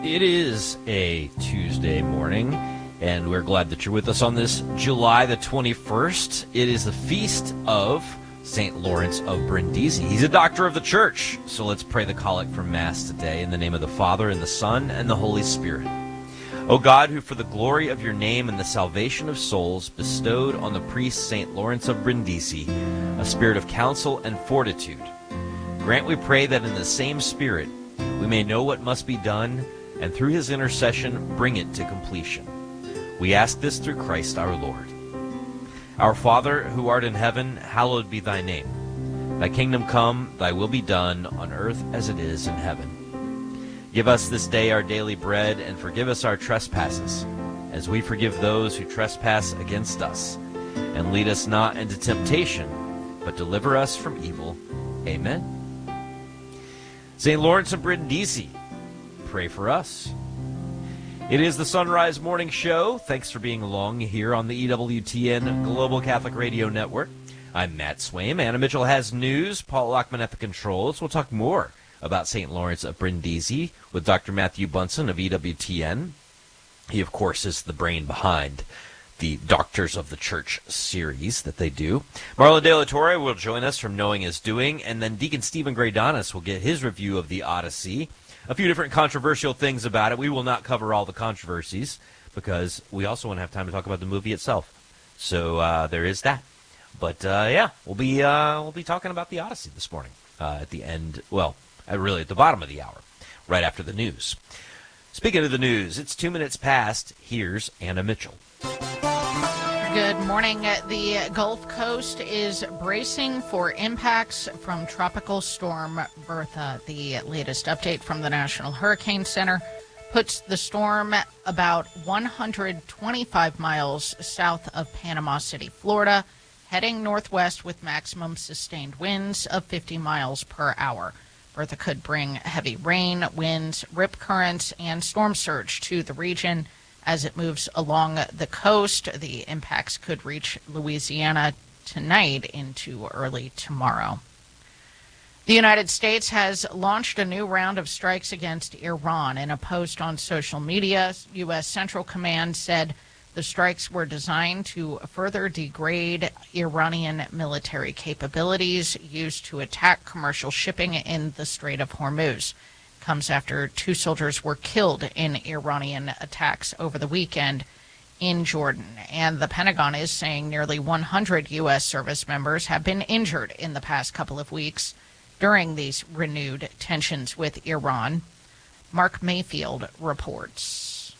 It is a Tuesday morning, and we're glad that you're with us on this July the 21st. It is the feast of St. Lawrence of Brindisi. He's a doctor of the church. So let's pray the collect for Mass today in the name of the Father, and the Son, and the Holy Spirit. O God, who for the glory of your name and the salvation of souls bestowed on the priest St. Lawrence of Brindisi a spirit of counsel and fortitude, grant, we pray, that in the same spirit we may know what must be done, and through his intercession bring it to completion. We ask this through Christ our Lord. Our Father, who art in heaven, hallowed be thy name. Thy kingdom come, thy will be done, on earth as it is in heaven. Give us this day our daily bread, and forgive us our trespasses, as we forgive those who trespass against us. And lead us not into temptation, but deliver us from evil. Amen. St. Lawrence of Brindisi, pray for us. It is the Sunrise Morning Show. Thanks for being along here on the EWTN Global Catholic Radio Network. I'm Matt Swaim. Anna Mitchell has news. Paul Lockman at the controls. We'll talk more about St. Lawrence of Brindisi with Dr. Matthew Bunson of EWTN. He, of course, is the brain behind the Doctors of the Church series that they do. Marla De La Torre will join us from Knowing is Doing, and then Deacon Stephen Graydonis will get his review of the Odyssey. A few different controversial things about it. We will not cover all the controversies because we also want to have time to talk about the movie itself. So there is that. But we'll be talking about the Odyssey this morning at the end. Well, really at the bottom of the hour, right after the news. Speaking of the news, it's 2 minutes past. Here's Anna Mitchell. Good morning. The Gulf Coast is bracing for impacts from Tropical Storm Bertha. The latest update from the National Hurricane Center puts the storm about 125 miles south of Panama City, Florida, heading northwest with maximum sustained winds of 50 miles per hour. Bertha could bring heavy rain, winds, rip currents, and storm surge to the region. As it moves along the coast, the impacts could reach Louisiana tonight into early tomorrow. The United States has launched a new round of strikes against Iran. In a post on social media, U.S. Central Command said the strikes were designed to further degrade Iranian military capabilities used to attack commercial shipping in the Strait of Hormuz. Comes after 2 soldiers were killed in Iranian attacks over the weekend in Jordan. And the Pentagon is saying nearly 100 U.S. service members have been injured in the past couple of weeks during these renewed tensions with Iran. Mark Mayfield reports.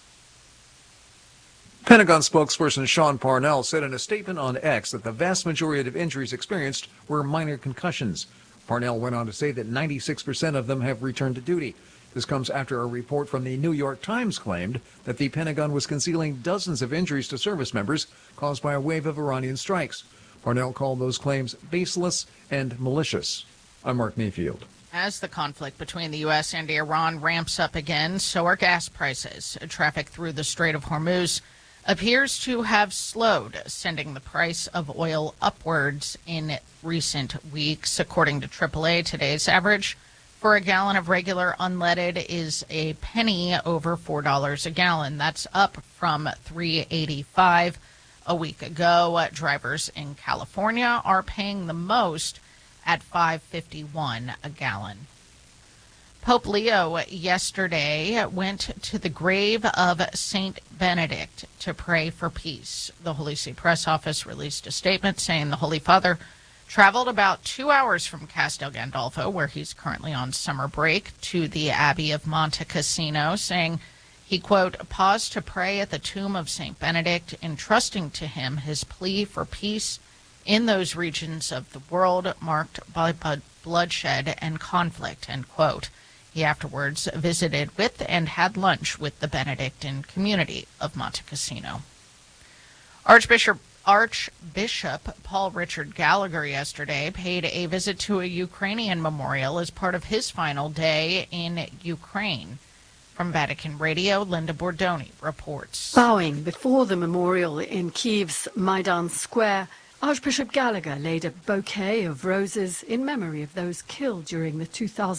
Pentagon spokesperson Sean Parnell said in a statement on X that the vast majority of injuries experienced were minor concussions. Parnell went on to say that 96% of them have returned to duty. This comes after a report from the New York Times claimed that the Pentagon was concealing dozens of injuries to service members caused by a wave of Iranian strikes. Parnell called those claims baseless and malicious. I'm Mark Mayfield. As the conflict between the U.S. and Iran ramps up again, so are gas prices. Traffic through the Strait of Hormuz appears to have slowed, sending the price of oil upwards in recent weeks. According to AAA, today's average for a gallon of regular unleaded is a penny over $4 a gallon. That's up from $3.85 a week ago. Drivers in California are paying the most at $5.51 a gallon. Pope Leo yesterday went to the grave of Saint Benedict to pray for peace. The Holy See Press Office released a statement saying the Holy Father traveled about 2 hours from Castel Gandolfo, where he's currently on summer break, to the Abbey of Monte Cassino, saying he, quote, paused to pray at the tomb of Saint Benedict, entrusting to him his plea for peace in those regions of the world marked by bloodshed and conflict, end quote. He afterwards visited with and had lunch with the Benedictine community of Monte Cassino. Archbishop Paul Richard Gallagher yesterday paid a visit to a Ukrainian memorial as part of his final day in Ukraine. From Vatican Radio, Linda Bordoni reports. Bowing before the memorial in Kyiv's Maidan Square, Archbishop Gallagher laid a bouquet of roses in memory of those killed during the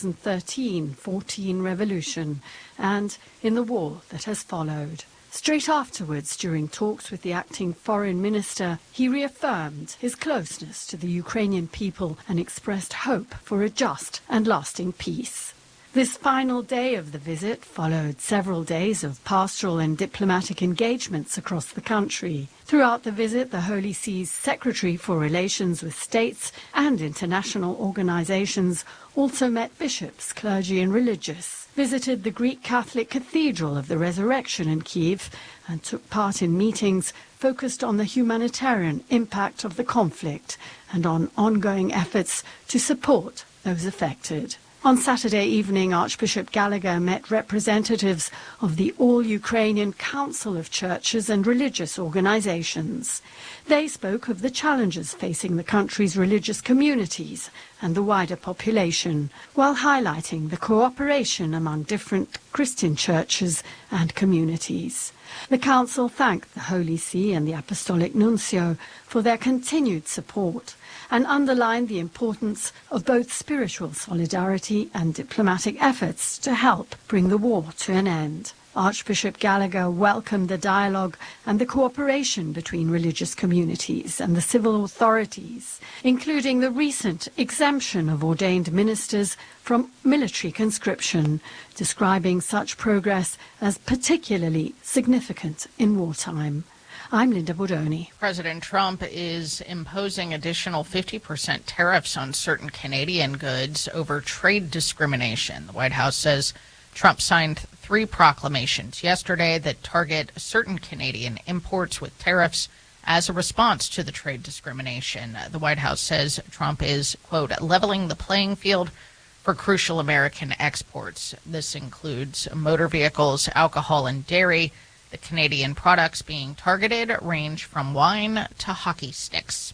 2013-14 revolution and in the war that has followed. Straight afterwards, during talks with the acting foreign minister, he reaffirmed his closeness to the Ukrainian people and expressed hope for a just and lasting peace. This final day of the visit followed several days of pastoral and diplomatic engagements across the country. Throughout the visit, the Holy See's Secretary for Relations with States and international organizations also met bishops, clergy and religious, visited the Greek Catholic Cathedral of the Resurrection in Kyiv, and took part in meetings focused on the humanitarian impact of the conflict and on ongoing efforts to support those affected. On Saturday evening, Archbishop Gallagher met representatives of the All-Ukrainian Council of Churches and Religious Organizations. They spoke of the challenges facing the country's religious communities and the wider population, while highlighting the cooperation among different Christian churches and communities. The Council thanked the Holy See and the Apostolic Nuncio for their continued support and underlined the importance of both spiritual solidarity and diplomatic efforts to help bring the war to an end. Archbishop Gallagher welcomed the dialogue and the cooperation between religious communities and the civil authorities, including the recent exemption of ordained ministers from military conscription, describing such progress as particularly significant in wartime. I'm Linda Bodoni. President Trump is imposing additional 50% tariffs on certain Canadian goods over trade discrimination. The White House says Trump signed 3 proclamations yesterday that target certain Canadian imports with tariffs as a response to the trade discrimination. The White House says Trump is, quote, leveling the playing field for crucial American exports. This includes motor vehicles, alcohol, and dairy. The Canadian products being targeted range from wine to hockey sticks.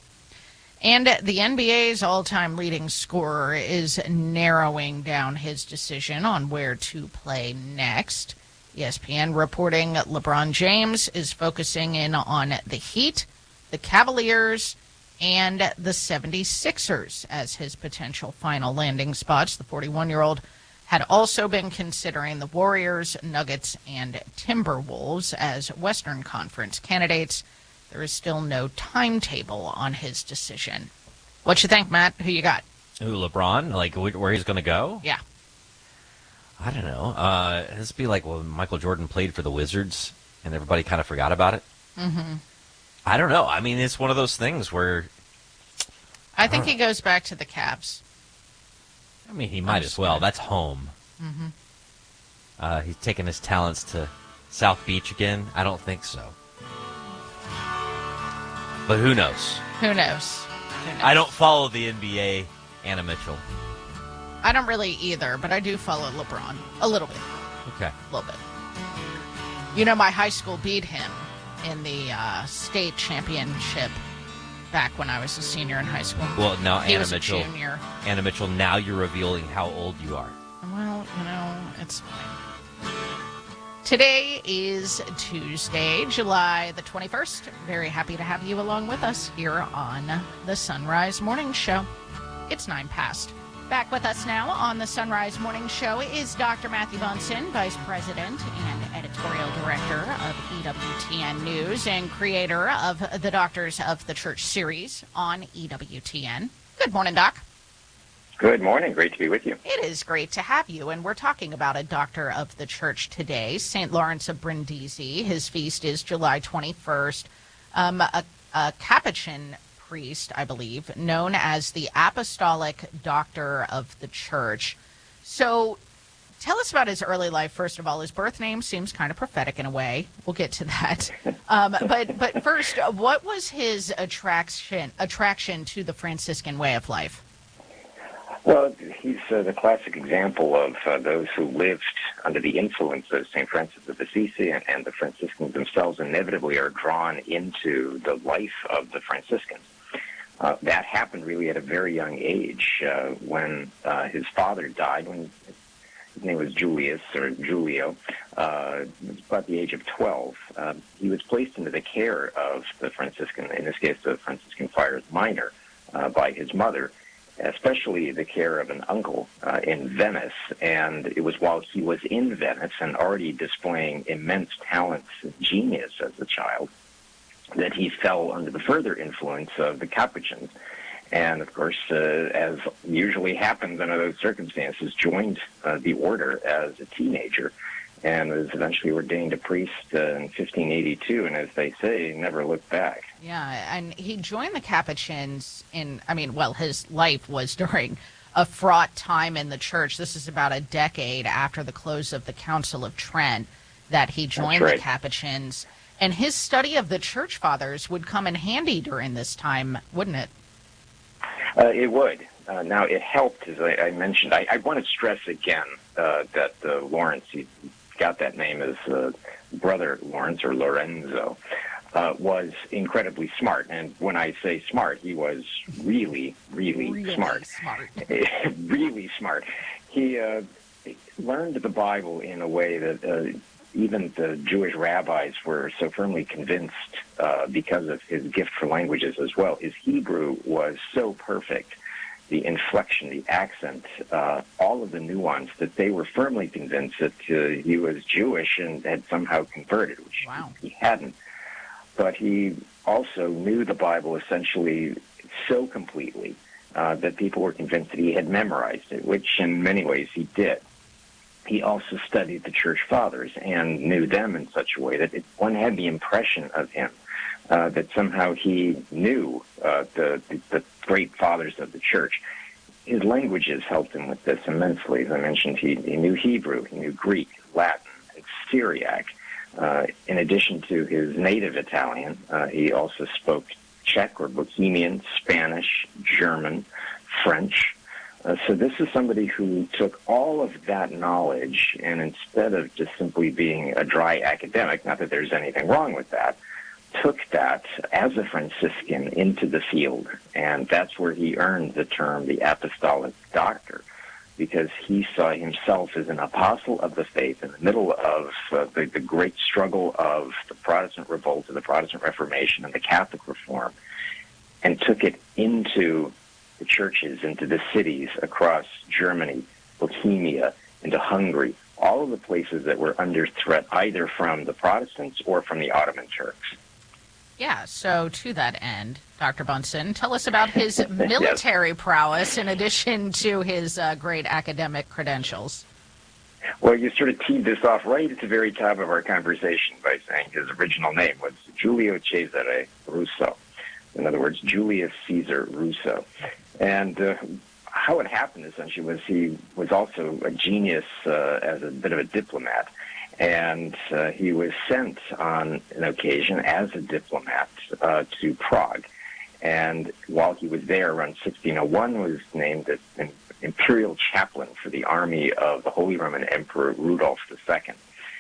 And the NBA's all-time leading scorer is narrowing down his decision on where to play next. ESPN reporting LeBron James is focusing in on the Heat, the Cavaliers, and the 76ers as his potential final landing spots. The 41-year-old had also been considering the Warriors, Nuggets, and Timberwolves as Western Conference candidates. There is still no timetable on his decision. What you think, Matt? Who you got? Who, LeBron? Like where he's going to go? Yeah. I don't know. This would be like when Michael Jordan played for the Wizards and everybody kind of forgot about it. Mm-hmm. I don't know. I mean, it's one of those things where... I think he goes back to the Cavs. I mean, he might as well. That's home. Mm-hmm. He's taking his talents to South Beach again? I don't think so. But who knows? Who knows? I don't follow the NBA, Anna Mitchell. I don't really either, but I do follow LeBron. A little bit. Okay. A little bit. You know, my high school beat him in the state championship back when I was a senior in high school. Well, now he Anna was Mitchell. A junior. Anna Mitchell, now you're revealing how old you are. Well, you know, it's fine. Today is Tuesday, July the 21st. Very happy to have you along with us here on the Sunrise Morning Show. It's 9 past. Back with us now on the Sunrise Morning Show is Dr. Matthew Bunson, Vice President and Editorial Director of EWTN News and creator of the Doctors of the Church series on EWTN. Good morning, Doc. Good morning. Great to be with you. It is great to have you, and we're talking about a doctor of the church today, St. Lawrence of Brindisi. His feast is July 21st. A Capuchin priest, I believe, known as the Apostolic Doctor of the Church. So tell us about his early life, first of all. His birth name seems kind of prophetic in a way. We'll get to that. But first, what was his attraction to the Franciscan way of life? Well, he's the classic example of those who lived under the influence of St. Francis of Assisi, and the Franciscans themselves inevitably are drawn into the life of the Franciscans. That happened really at a very young age when his father died when his name was Julius, or Julio, about the age of 12. He was placed into the care of the Franciscan, in this case, the Franciscan Friars Minor, by his mother, especially the care of an uncle in Venice. And it was while he was in Venice and already displaying immense talents and genius as a child that he fell under the further influence of the Capuchins. And, of course, as usually happens under those circumstances, joined the order as a teenager and was eventually ordained a priest in 1582. And as they say, never looked back. Yeah, and he joined the Capuchins his life was during a fraught time in the church. This is about a decade after the close of the Council of Trent that he joined the Capuchins. And his study of the church fathers would come in handy during this time, wouldn't it? It would. Now, it helped, as I mentioned. I want to stress again that Lawrence, he got that name as Brother Lawrence, or Lorenzo, was incredibly smart. And when I say smart, he was really, really smart. Really smart. He learned the Bible in a way that even the Jewish rabbis were so firmly convinced because of his gift for languages as well. His Hebrew was so perfect, the inflection, the accent, all of the nuance, that they were firmly convinced that he was Jewish and had somehow converted, which he hadn't. But he also knew the Bible essentially so completely that people were convinced that he had memorized it, which in many ways he did. He also studied the church fathers and knew them in such a way that one had the impression of him that somehow he knew the great fathers of the church. His languages helped him with this immensely. As I mentioned, he knew Hebrew, he knew Greek, Latin, and Syriac. In addition to his native Italian, he also spoke Czech or Bohemian, Spanish, German, French. So this is somebody who took all of that knowledge, and instead of just simply being a dry academic, not that there's anything wrong with that, took that as a Franciscan into the field. And that's where he earned the term the apostolic doctor, because he saw himself as an apostle of the faith in the middle of the great struggle of the Protestant revolt, of the Protestant Reformation, and the Catholic Reform, and took it into the churches, into the cities across Germany, Bohemia, into Hungary, all of the places that were under threat either from the Protestants or from the Ottoman Turks. Yeah, so to that end, Dr. Bunson, tell us about his military prowess in addition to his great academic credentials. Well, you sort of teed this off right at the very top of our conversation by saying his original name was Giulio Cesare Russo. In other words, Julius Caesar Russo. And how it happened, essentially, was he was also a genius as a bit of a diplomat. And he was sent on an occasion as a diplomat to Prague. And while he was there around 1601, was named as an imperial chaplain for the army of the Holy Roman Emperor Rudolph II.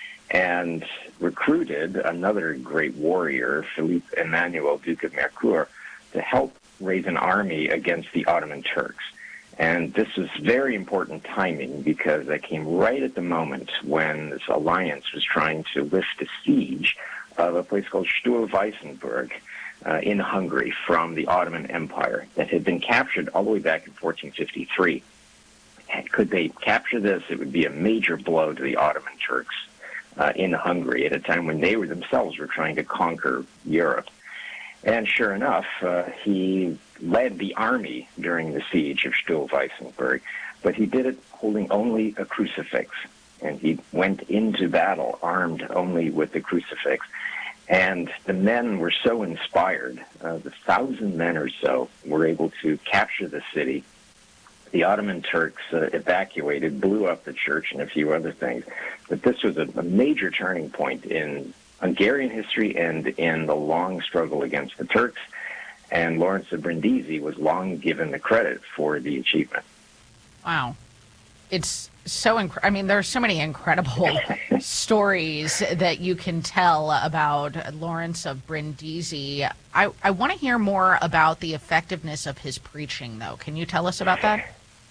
And recruited another great warrior, Philippe Emmanuel, Duke of Mercoeur, to help raise an army against the Ottoman Turks. And this was very important timing because that came right at the moment when this alliance was trying to lift a siege of a place called Stuhl-Weissenberg in Hungary from the Ottoman Empire that had been captured all the way back in 1453. And could they capture this, it would be a major blow to the Ottoman Turks in Hungary at a time when they themselves were trying to conquer Europe. And sure enough, he led the army during the siege of Stuhl-Weissenberg, but he did it holding only a crucifix. And he went into battle armed only with the crucifix. And the men were so inspired, the 1,000 men or so were able to capture the city. The Ottoman Turks evacuated, blew up the church and a few other things. But this was a major turning point in Hungarian history and in the long struggle against the Turks. And Lawrence of Brindisi was long given the credit for the achievement. Wow. It's so there are so many incredible stories that you can tell about Lawrence of Brindisi. I want to hear more about the effectiveness of his preaching, though. Can you tell us about that?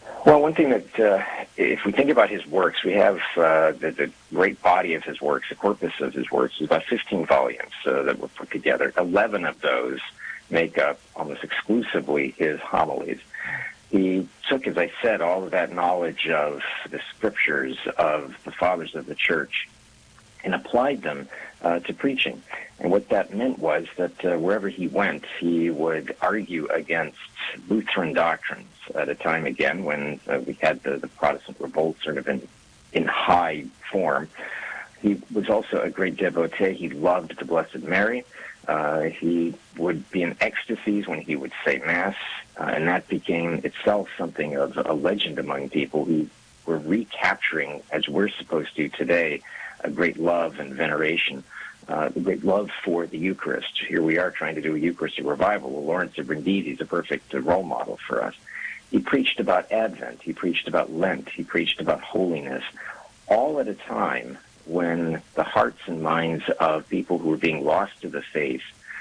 Well, one thing that, if we think about his works, we have the great body of his works, the corpus of his works, is about 15 volumes that were put together. 11 of those make up almost exclusively his homilies. He took, as I said, all of that knowledge of the scriptures of the fathers of the church and applied them to preaching. And what that meant was that wherever he went, he would argue against Lutheran doctrines at a time, again, when we had the Protestant revolt sort of in high form. He was also a great devotee. He loved the Blessed Mary. He would be in ecstasies when he would say Mass, and that became itself something of a legend among people who were recapturing, as we're supposed to today, a great love and veneration, a great love for the Eucharist. Here we are trying to do a Eucharistic revival. Well, Lawrence of Brindisi is a perfect role model for us. He preached about Advent. He preached about Lent. He preached about holiness, all at a time when the hearts and minds of people who were being lost to the faith,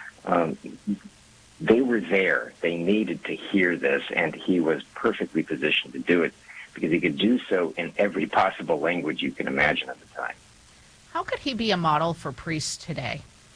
they were there. They needed to hear this, and he was perfectly positioned to do it because he could do so in every possible language you can imagine at the time. How could he be a model for priests today?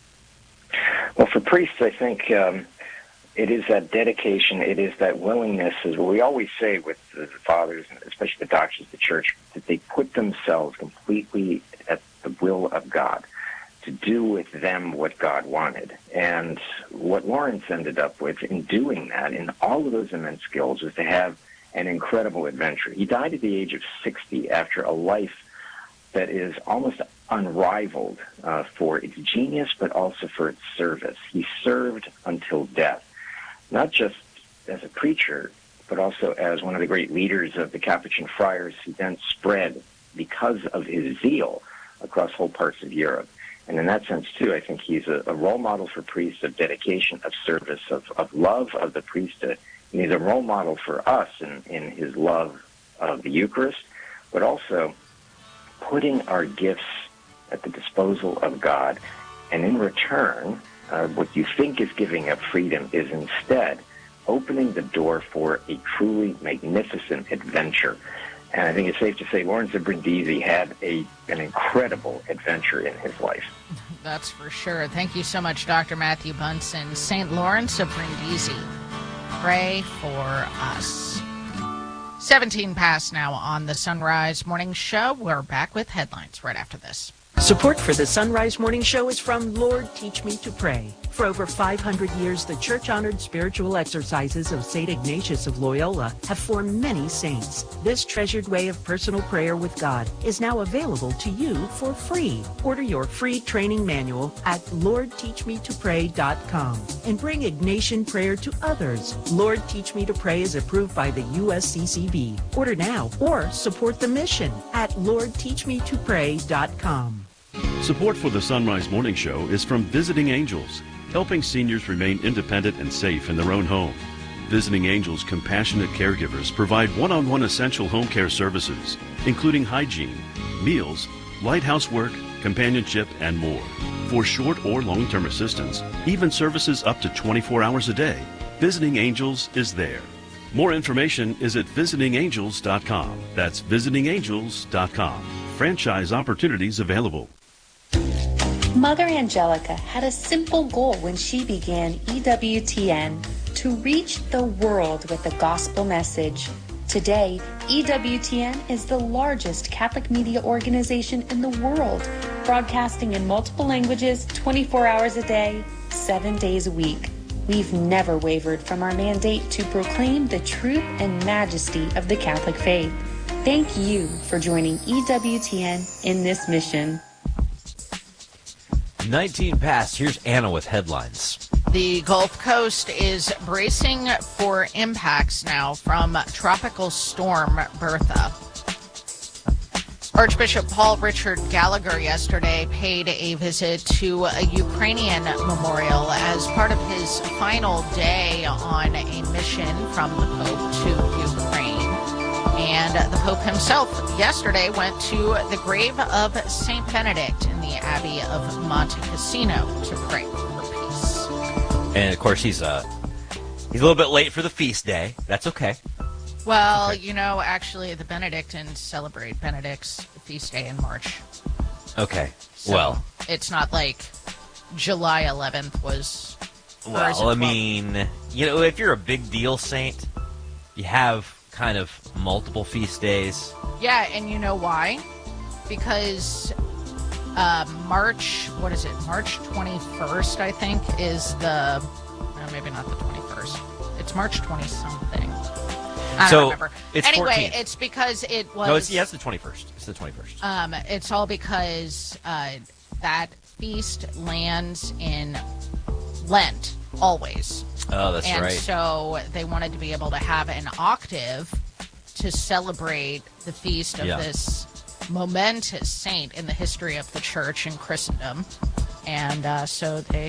Well, for priests, I think it is that dedication, it is that willingness, as we always say with the fathers, especially the doctors of the church, that they put themselves completely at the will of God to do with them what God wanted. And what Lawrence ended up with in doing that, in all of those immense skills, was to have an incredible adventure. He died at the age of 60 after a life that is almost unrivaled for its genius, but also for its service. He served until death, not just as a preacher, but also as one of the great leaders of the Capuchin friars, who then spread, because of his zeal, across whole parts of Europe. And in that sense, too, I think he's a role model for priests of dedication, of service, of love of the priesthood. And he's a role model for us in his love of the Eucharist, but also putting our gifts at the disposal of God. And in return, what you think is giving up freedom is instead opening the door for a truly magnificent adventure. And I think it's safe to say Lawrence of Brindisi had an incredible adventure in his life. That's for sure. Thank you so much, Dr. Matthew Bunson. St. Lawrence of Brindisi, pray for us. 17 past now on the Sunrise Morning Show. We're back with headlines right after this. Support for the Sunrise Morning Show is from Lord Teach Me to Pray. For over 500 years, the church-honored spiritual exercises of St. Ignatius of Loyola have formed many saints. This treasured way of personal prayer with God is now available to you for free. Order your free training manual at LordTeachMeToPray.com and bring Ignatian prayer to others. Lord Teach Me to Pray is approved by the USCCB. Order now or support the mission at LordTeachMeToPray.com. Support for the Sunrise Morning Show is from Visiting Angels, helping seniors remain independent and safe in their own home. Visiting Angels compassionate caregivers provide one-on-one essential home care services, including hygiene, meals, light housework, companionship, and more. For short or long-term assistance, even services up to 24 hours a day, Visiting Angels is there. More information is at visitingangels.com. That's visitingangels.com. Franchise opportunities available. Mother Angelica had a simple goal when she began EWTN: to reach the world with the gospel message. Today, EWTN is the largest Catholic media organization in the world, broadcasting in multiple languages 24 hours a day, 7 days a week. We've never wavered from our mandate to proclaim the truth and majesty of the Catholic faith. Thank you for joining EWTN in this mission. 19 past. Here's Anna with headlines. The Gulf Coast is bracing for impacts now from Tropical Storm Bertha. Archbishop Paul Richard Gallagher yesterday paid a visit to a Ukrainian memorial as part of his final day on a mission from the Pope to Ukraine. And the Pope himself yesterday went to the grave of St. Benedict in the Abbey of Monte Cassino to pray for peace. And, of course, he's a little bit late for the feast day. That's okay. Well, actually, the Benedictines celebrate Benedict's feast day in March. Okay. So well, it's not like July 11th was. Well, I mean, if you're a big deal saint, you have kind of multiple feast days. Yeah, and you know why? Because March 21st, I think, is the... No, maybe not the 21st. It's March 20-something. I don't remember. It's anyway, 14th. It's because it was... No, it's the 21st. It's the 21st. It's all because that feast lands in Lent, always. Oh, that's right. And so they wanted to be able to have an octave to celebrate the feast of this momentous saint in the history of the church and Christendom. And so they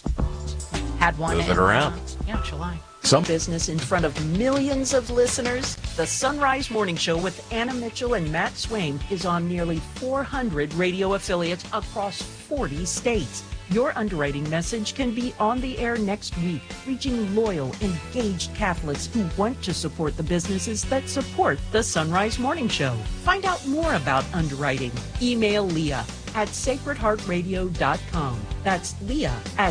had one Move it around. July. Some business in front of millions of listeners. The Sunrise Morning Show with Anna Mitchell and Matt Swain is on nearly 400 radio affiliates across 40 states. Your underwriting message can be on the air next week, reaching loyal, engaged Catholics who want to support the businesses that support the Sunrise Morning Show. Find out more about underwriting. Email Leah at sacredheartradio.com. That's Leah at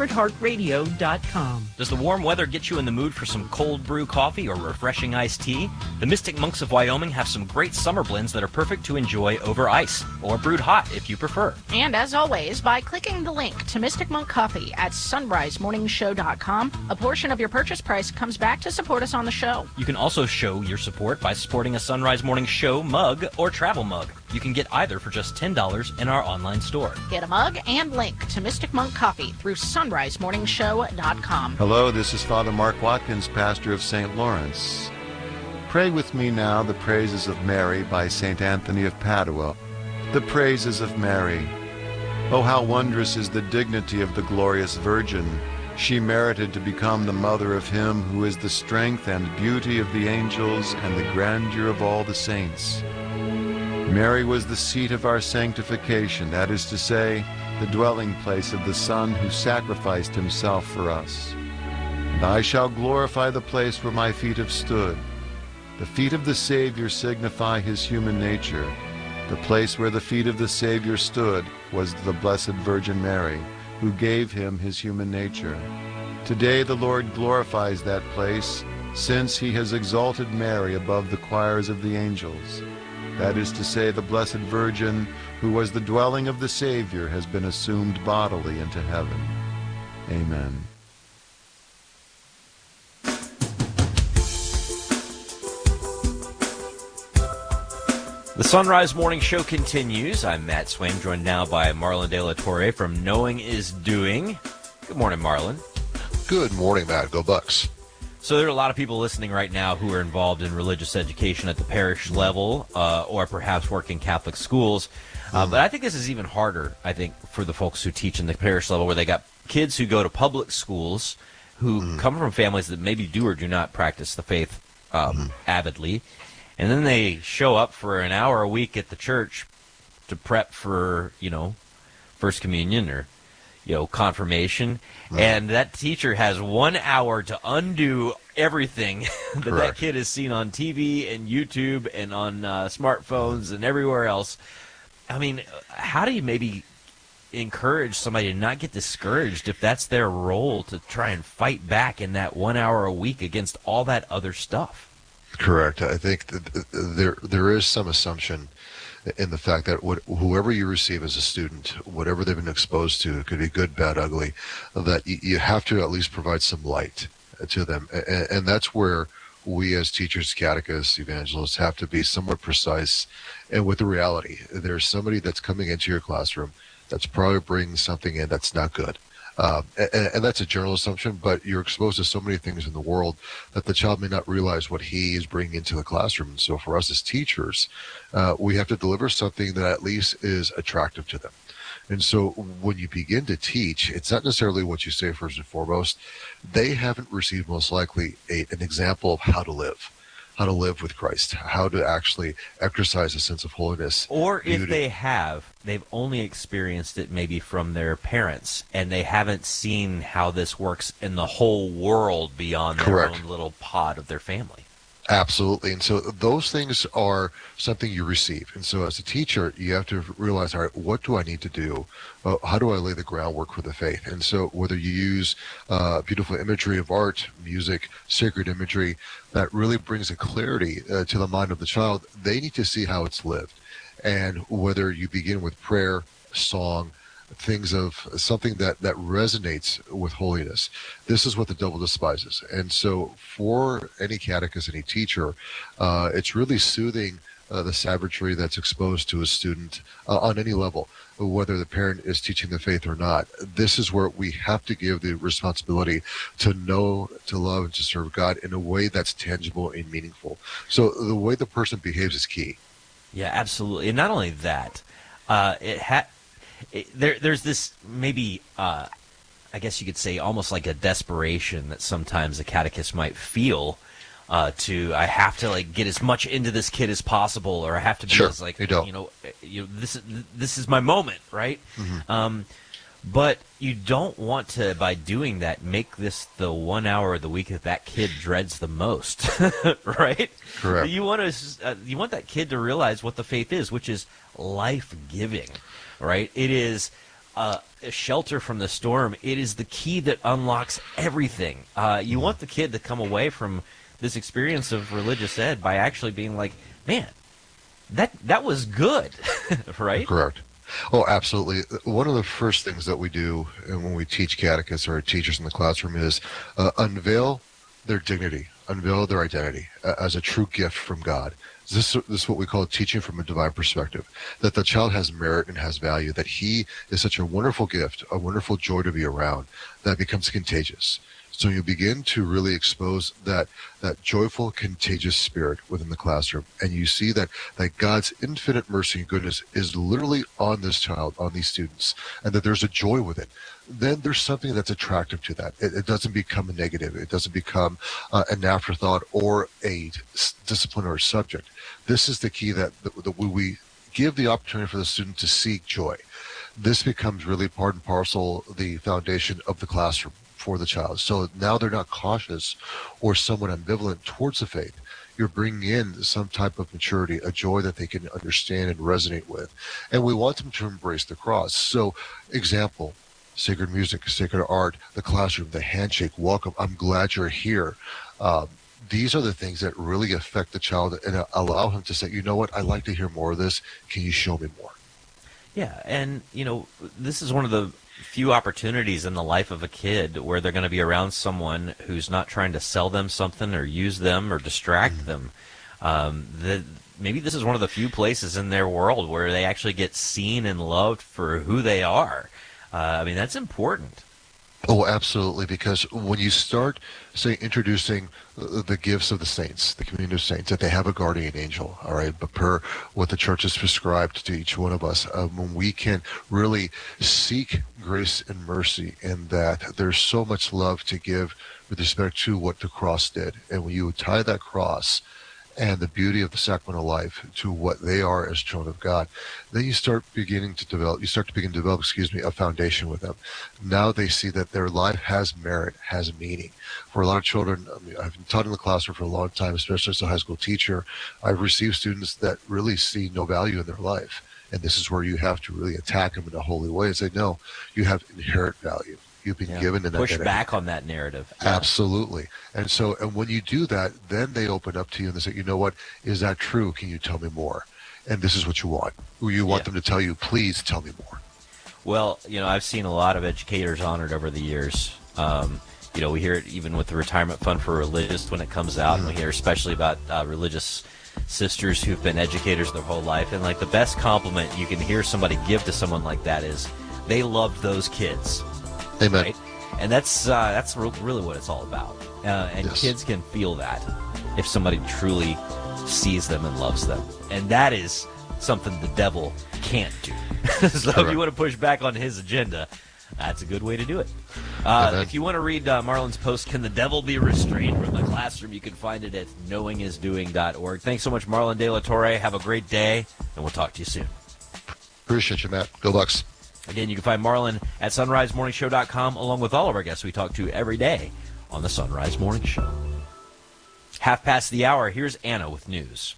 sacredheartradio.com. Does the warm weather get you in the mood for some cold brew coffee or refreshing iced tea? The Mystic Monks of Wyoming have some great summer blends that are perfect to enjoy over ice, or brewed hot if you prefer. And as always, by clicking the link to Mystic Monk Coffee at sunrisemorningshow.com, a portion of your purchase price comes back to support us on the show. You can also show your support by supporting a Sunrise Morning Show mug or travel mug. You can get either for just $10 in our online store. Get a mug and link to Mystic Monk Coffee through sunrisemorningshow.com. Hello, this is Father Mark Watkins, pastor of St. Lawrence. Pray with me now the praises of Mary by St. Anthony of Padua. The praises of Mary. Oh, how wondrous is the dignity of the glorious Virgin. She merited to become the mother of him who is the strength and beauty of the angels and the grandeur of all the saints. Mary was the seat of our sanctification, that is to say, the dwelling place of the Son who sacrificed himself for us. And I shall glorify the place where my feet have stood. The feet of the Savior signify his human nature. The place where the feet of the Savior stood was the Blessed Virgin Mary, who gave him his human nature. Today the Lord glorifies that place, since he has exalted Mary above the choirs of the angels. That is to say, the Blessed Virgin, who was the dwelling of the Savior, has been assumed bodily into heaven. Amen. The Sunrise Morning Show continues. I'm Matt Swain, joined now by Marlon De La Torre from Knowing is Doing. Good morning, Marlon. Good morning, Matt. Go Bucks. So there are a lot of people listening right now who are involved in religious education at the parish level or perhaps work in Catholic schools. But I think this is even harder, I think, for the folks who teach in the parish level, where they got kids who go to public schools who come from families that maybe do or do not practice the faith avidly. And then they show up for an hour a week at the church to prep for, First Communion or, confirmation. And that teacher has 1 hour to undo everything that kid has seen on TV and YouTube and on smartphones and everywhere else. I mean, how do you maybe encourage somebody to not get discouraged if that's their role, to try and fight back in that 1 hour a week against all that other stuff? Correct. I think that there is some assumption in the fact that whoever you receive as a student, whatever they've been exposed to, it could be good, bad, ugly, that you have to at least provide some light to them. And that's where we as teachers, catechists, evangelists have to be somewhat precise and with the reality. There's somebody that's coming into your classroom that's probably bringing something in that's not good. And that's a general assumption, but you're exposed to so many things in the world that the child may not realize what he is bringing into the classroom. And so for us as teachers, we have to deliver something that at least is attractive to them. And so when you begin to teach, it's not necessarily what you say first and foremost. They haven't received most likely an example of how to live with Christ, how to actually exercise a sense of holiness. Or beauty. If they have, they've only experienced it maybe from their parents, and they haven't seen how this works in the whole world beyond their own little pod of their family. Absolutely. And so those things are something you receive. And so as a teacher, you have to realize, all right, what do I need to do? How do I lay the groundwork for the faith? And so whether you use beautiful imagery of art, music, sacred imagery, that really brings a clarity to the mind of the child, they need to see how it's lived. And whether you begin with prayer, song, things of something that resonates with holiness. This is what the devil despises. And so for any catechist, any teacher, it's really soothing the savagery that's exposed to a student on any level, whether the parent is teaching the faith or not. This is where we have to give the responsibility to know, to love, and to serve God in a way that's tangible and meaningful. So the way the person behaves is key. Yeah, absolutely. And not only that, there's this maybe, I guess you could say, almost like a desperation that sometimes a catechist might feel I have to like get as much into this kid as possible, or I have to be as like, this is my moment, right? Mm-hmm. But you don't want to, by doing that, make this the 1 hour of the week that kid dreads the most, right? Correct. You want that kid to realize what the faith is, which is life-giving, right? It is a shelter from the storm. It is the key that unlocks everything. You want the kid to come away from this experience of religious ed by actually being like, man, that was good, right? Correct. Oh, absolutely. One of the first things that we do when we teach catechists or teachers in the classroom is unveil their dignity, unveil their identity as a true gift from God. This is what we call teaching from a divine perspective, that the child has merit and has value, that he is such a wonderful gift, a wonderful joy to be around, that becomes contagious. So you begin to really expose that joyful, contagious spirit within the classroom. And you see that God's infinite mercy and goodness is literally on this child, on these students, and that there's a joy with it. Then there's something that's attractive to that. It doesn't become a negative. It doesn't become an afterthought or a disciplinary subject. This is the key that we give the opportunity for the student to seek joy. This becomes really part and parcel the foundation of the classroom for the child. So now they're not cautious or somewhat ambivalent towards the faith. You're bringing in some type of maturity, a joy that they can understand and resonate with. And we want them to embrace the cross. So, example, sacred music, sacred art, the classroom, the handshake, welcome, I'm glad you're here. These are the things that really affect the child and allow him to say, you know what, I'd like to hear more of this. Can you show me more? Yeah, and, this is one of the few opportunities in the life of a kid where they're going to be around someone who's not trying to sell them something or use them or distract them. Maybe this is one of the few places in their world where they actually get seen and loved for who they are. That's important. Oh, absolutely, because when you start, say, introducing the gifts of the saints, the community of saints, that they have a guardian angel, all right, but per what the church has prescribed to each one of us, when we can really seek grace and mercy in that there's so much love to give with respect to what the cross did. And when you tie that cross and the beauty of the sacrament of life to what they are as children of God, then you start to begin to develop a foundation with them. Now they see that their life has merit, has meaning. For a lot of children, I've been taught in the classroom for a long time, especially as a high school teacher, I've received students that really see no value in their life. And this is where you have to really attack them in a holy way and say, no, you have inherent value. You've been given an identity. Push back on that narrative. Absolutely. And when you do that, then they open up to you and they say, you know what, is that true? Can you tell me more? And this is what you want. You want them to tell you, please tell me more. Well, I've seen a lot of educators honored over the years. We hear it even with the Retirement Fund for Religious when it comes out, and we hear especially about religious sisters who've been educators their whole life. And the best compliment you can hear somebody give to someone like that is, they loved those kids. Amen. Right? And that's really what it's all about. And kids can feel that if somebody truly sees them and loves them. And that is something the devil can't do. So if you want to push back on his agenda, that's a good way to do it. If you want to read Marlon's post, Can the Devil Be Restrained from the Classroom, you can find it at knowingisdoing.org. Thanks so much, Marlon De La Torre. Have a great day, and we'll talk to you soon. Appreciate you, Matt. Go Bucks. Again, you can find Marlon at sunrisemorningshow.com, along with all of our guests we talk to every day on the Sunrise Morning Show. past the hour. Here's Anna with news.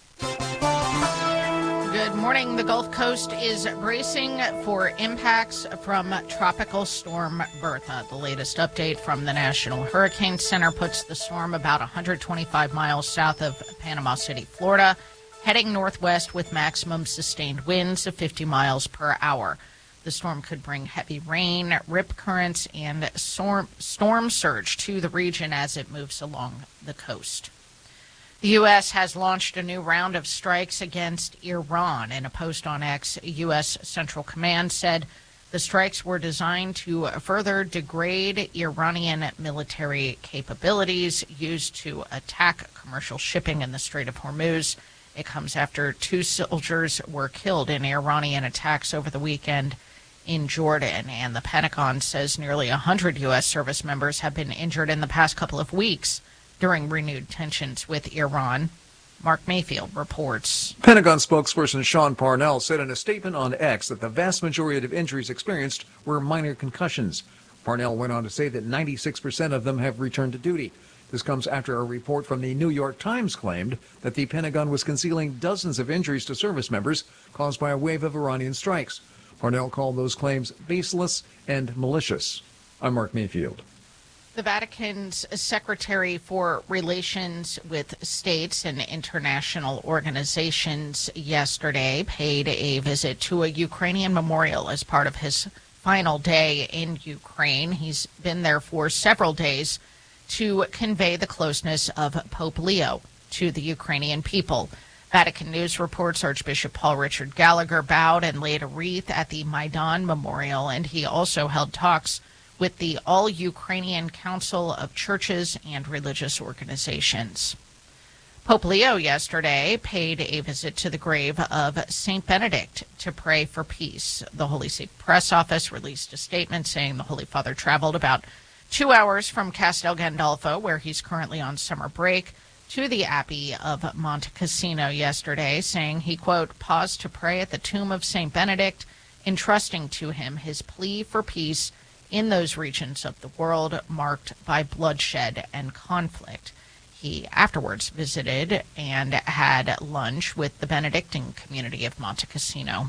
Good morning. The Gulf Coast is bracing for impacts from Tropical Storm Bertha. The latest update from the National Hurricane Center puts the storm about 125 miles south of Panama City, Florida, heading northwest with maximum sustained winds of 50 miles per hour. The storm could bring heavy rain, rip currents, and storm surge to the region as it moves along the coast. The U.S. has launched a new round of strikes against Iran. In a post on X, U.S. Central Command said the strikes were designed to further degrade Iranian military capabilities used to attack commercial shipping in the Strait of Hormuz. It comes after 2 soldiers were killed in Iranian attacks over the weekend in Jordan, and the Pentagon says nearly 100 U.S. service members have been injured in the past couple of weeks during renewed tensions with Iran. Mark Mayfield reports. Pentagon spokesperson Sean Parnell said in a statement on X that the vast majority of injuries experienced were minor concussions. Parnell went on to say that 96% of them have returned to duty. This comes after a report from the New York Times claimed that the Pentagon was concealing dozens of injuries to service members caused by a wave of Iranian strikes. Parnell called those claims baseless and malicious. I'm Mark Mayfield. The Vatican's Secretary for Relations with States and International Organizations yesterday paid a visit to a Ukrainian memorial as part of his final day in Ukraine. He's been there for several days to convey the closeness of Pope Leo to the Ukrainian people. Vatican News reports Archbishop Paul Richard Gallagher bowed and laid a wreath at the Maidan Memorial, and he also held talks with the All-Ukrainian Council of Churches and Religious Organizations. Pope Leo yesterday paid a visit to the grave of St. Benedict to pray for peace. The Holy See Press Office released a statement saying the Holy Father traveled about 2 hours from Castel Gandolfo, where he's currently on summer break, to the Abbey of Monte Cassino yesterday, saying he, quote, paused to pray at the tomb of St. Benedict, entrusting to him his plea for peace in those regions of the world marked by bloodshed and conflict. He afterwards visited and had lunch with the Benedictine community of Monte Cassino.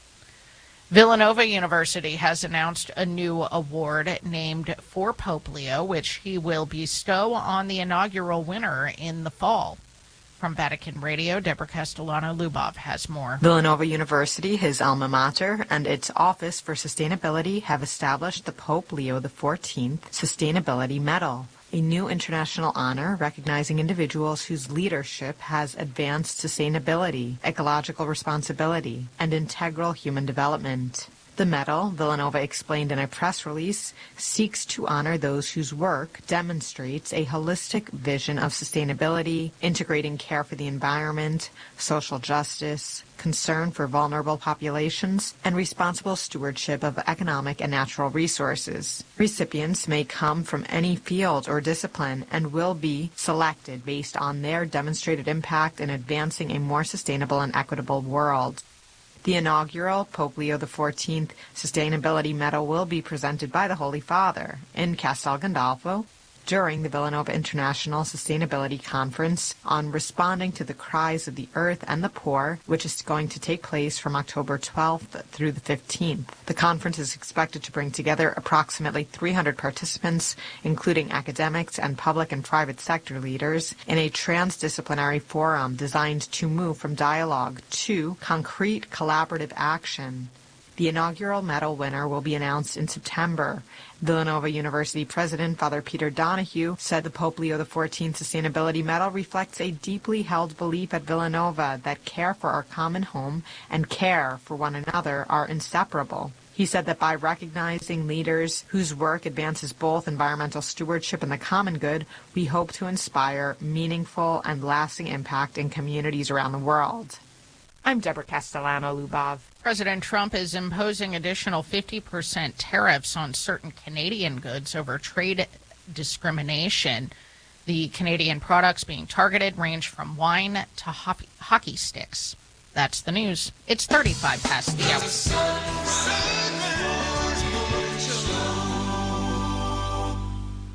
Villanova University has announced a new award named for Pope Leo, which he will bestow on the inaugural winner in the fall. From Vatican Radio, Deborah Castellano-Lubov has more. Villanova University, his alma mater, and its Office for Sustainability have established the Pope Leo XIV Sustainability Medal, a new international honor recognizing individuals whose leadership has advanced sustainability, ecological responsibility, and integral human development. The medal, Villanova explained in a press release, seeks to honor those whose work demonstrates a holistic vision of sustainability, integrating care for the environment, social justice, concern for vulnerable populations, and responsible stewardship of economic and natural resources. Recipients may come from any field or discipline and will be selected based on their demonstrated impact in advancing a more sustainable and equitable world. The inaugural Pope Leo XIV Sustainability Medal will be presented by the Holy Father in Castel Gandolfo during the Villanova International Sustainability Conference on Responding to the Cries of the Earth and the Poor, which is going to take place from October 12th through the 15th. The conference is expected to bring together approximately 300 participants, including academics and public and private sector leaders, in a transdisciplinary forum designed to move from dialogue to concrete collaborative action. The inaugural medal winner will be announced in September. Villanova University President Father Peter Donahue said the Pope Leo XIV Sustainability Medal reflects a deeply held belief at Villanova that care for our common home and care for one another are inseparable. He said that by recognizing leaders whose work advances both environmental stewardship and the common good, we hope to inspire meaningful and lasting impact in communities around the world. I'm Deborah Castellano-Lubov. President Trump is imposing additional 50% tariffs on certain Canadian goods over trade discrimination. The Canadian products being targeted range from wine to hockey sticks. That's the news. It's 35 past the hour. These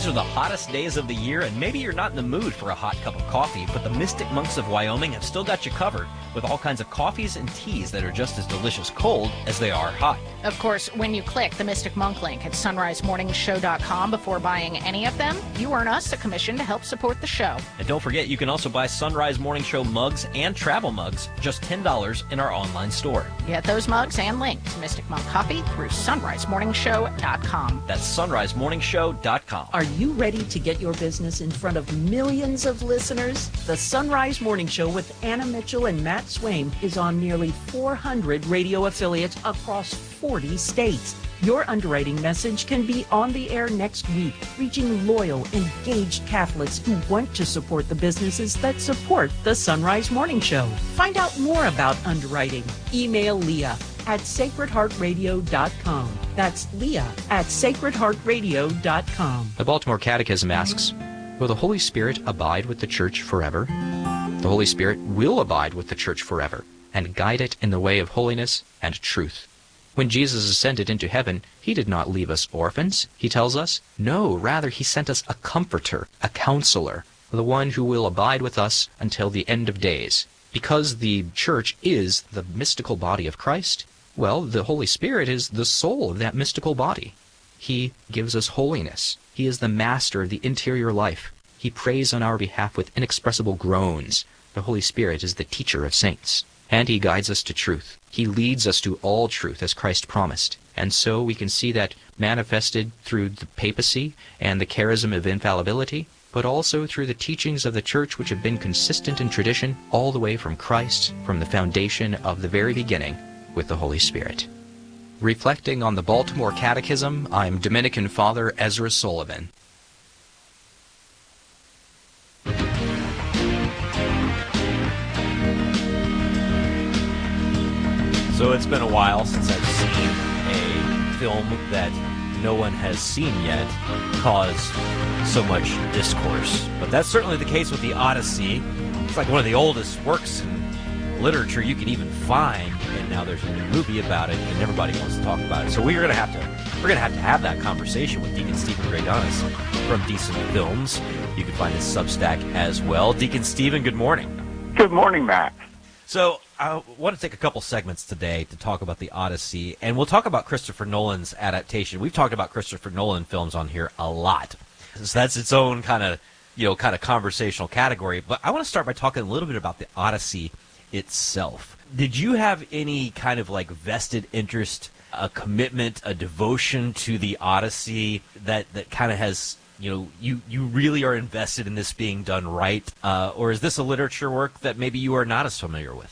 These are the hottest days of the year, and maybe you're not in the mood for a hot cup of coffee, but the Mystic Monks of Wyoming have still got you covered with all kinds of coffees and teas that are just as delicious cold as they are hot. Of course, when you click the Mystic Monk link at sunrisemorningshow.com before buying any of them, you earn us a commission to help support the show. And don't forget, you can also buy Sunrise Morning Show mugs and travel mugs, just $10 in our online store. Get those mugs and link to Mystic Monk Coffee through sunrisemorningshow.com. That's sunrisemorningshow.com. Are you ready to get your business in front of millions of listeners? The Sunrise Morning Show with Anna Mitchell and Matt Swaim is on nearly 400 radio affiliates across 40 states. Your underwriting message can be on the air next week, reaching loyal, engaged Catholics who want to support the businesses that support the Sunrise Morning Show. Find out more about underwriting. Email Leah at sacredheartradio.com. That's Leah at sacredheartradio.com. The Baltimore Catechism asks, will the Holy Spirit abide with the Church forever? The Holy Spirit will abide with the Church forever and guide it in the way of holiness and truth. When Jesus ascended into heaven, he did not leave us orphans, he tells us. No, rather he sent us a comforter, a counselor, the one who will abide with us until the end of days. Because the Church is the mystical body of Christ, well, the Holy Spirit is the soul of that mystical body. He gives us holiness. He is the master of the interior life. He prays on our behalf with inexpressible groans. The Holy Spirit is the teacher of saints. And he guides us to truth. He leads us to all truth, as Christ promised. And so we can see that manifested through the papacy and the charism of infallibility, but also through the teachings of the Church, which have been consistent in tradition all the way from Christ, from the foundation of the very beginning, with the Holy Spirit. Reflecting on the Baltimore Catechism, I'm Dominican Father Ezra Sullivan. So it's been a while since I've seen a film that no one has seen yet cause so much discourse. But that's certainly the case with the Odyssey. It's like one of the oldest works in literature you can even find, and now there's a new movie about it, and everybody wants to talk about it. So we're gonna have to have that conversation with Deacon Stephen Greydonis from Decent Films. You can find his Substack as well. Deacon Stephen, good morning. Good morning, Matt. So I want to take a couple segments today to talk about the Odyssey, and we'll talk about Christopher Nolan's adaptation. We've talked about Christopher Nolan films on here a lot, so that's its own kind of conversational category. But I want to start by talking a little bit about the Odyssey itself. Did you have any kind of like vested interest, a commitment, a devotion to the Odyssey that kind of has, you really are invested in this being done right? Or is this a literature work that maybe you are not as familiar with?